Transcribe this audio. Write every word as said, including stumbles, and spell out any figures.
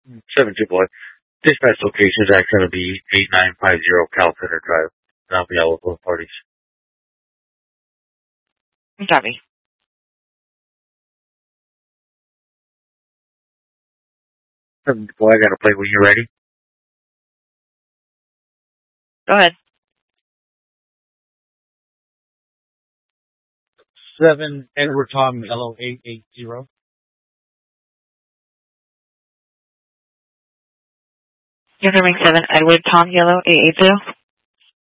seven two boy. Dispatch location is actually going to be eight nine five zero Cal Center Drive. And I'll be out with both parties. Copy. seven two boy, I got to play when you're ready. Go ahead. seven Edward Tom Yellow eight eight zero. Confirming seven Edward Tom Yellow eight eight zero.